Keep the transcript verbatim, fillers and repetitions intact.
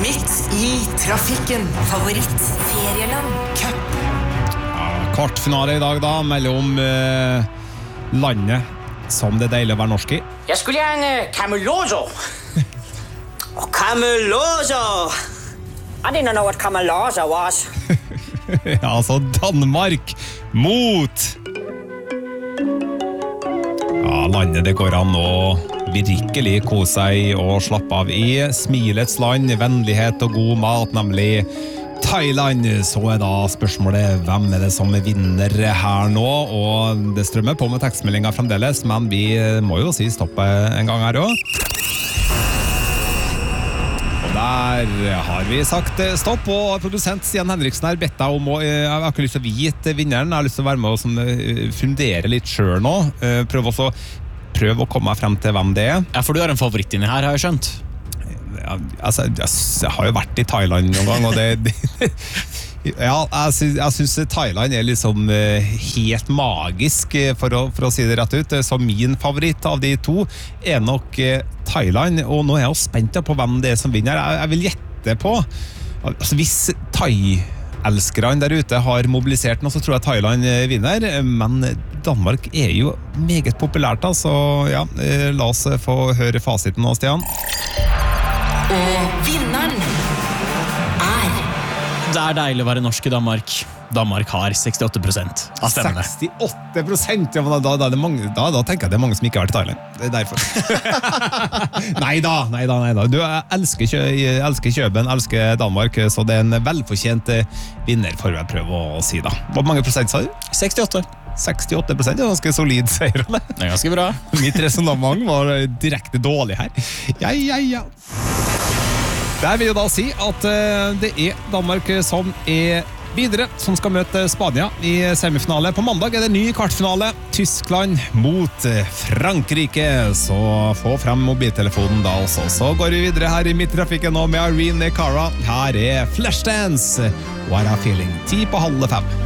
Midt i trafikken. Favoritt ferieland. Cup. Ja, kvartfinale i dag da, mellom eh, landet som det er deilig å være norsk i. Jeg skulle gjerne Cameloso. Oh, Cameloso. I didn't know what Cameloso was. Ja, altså Danmark mot Ja, landet det går an å virkelig kose seg og slappe av i. Smilets land, vennlighet og god mat, nemlig Thailand. Så er da spørsmålet hvem er det som vinner her nå, og det strømmer på med tekstmeldinger fremdeles, men vi må jo si stopp en gang her også. Der har vi sagt stopp, og produsent Stian Henriksen har bedt deg om å, jeg har ikke lyst til å vite vinneren, jeg har lyst til å være med og sånn, fundere litt selv nå, prøv også prøv å komme frem til hvem det er. Ja, for du har en favoritt inni her, har jeg skjønt. Ja, altså, jeg har jo vært i Thailand noen gang, og det, det ja, jeg synes, jeg synes Thailand er liksom helt magisk, for å, for å si det rett ut, så min favoritt av de to er nok Thailand, og nå er jeg jo spent på hvem det er som vinner. Jeg, jeg vil gjette på, altså hvis Thai-elskerne der ute har mobilisert nå, så tror jeg Thailand vinner, men Danmark er jo meget populært da, så ja, la oss få høre fasiten nå, Stian. Og vinneren er Det er deilig å være norsk i Danmark. Danmark har sekstiåtte prosent av stemmene. sekstiåtte prosent? Ja, men da, da, er det mange, da, da tenker jeg det er mange som ikke har vært i Thailand. Det er derfor. Neida, neida, neida. Du elsker, kjø, elsker Kjøben, elsker Danmark, så det er en velfortjent vinner, får jeg prøve å si da. Hvor mange prosent sa du? sekstiåtte. sekstiåtte prosent, det er ganske solid seier. Det er ganske bra. Mitt resonemang var direkte dårlig her. Ja, ja, ja. Der vil jeg da si at det er Danmark som er videre, som skal møte Spania i semifinale. På mandag er det ny kvartfinale. Tyskland mot Frankrike. Så få frem mobiltelefonen da også. Så går vi videre her i Midttrafikken nå med Irene Cara. Her er Flashdance. What a feeling. Ti på halv fem.